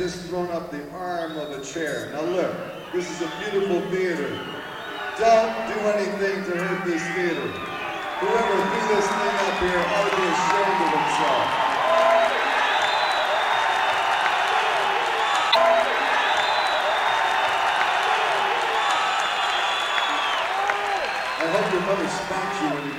just thrown up the arm of a chair. Now look, this is a beautiful theater. Don't do anything to hurt this theater. Whoever threw this thing up here ought to be ashamed of himself. I hope your mother spanked you when you did.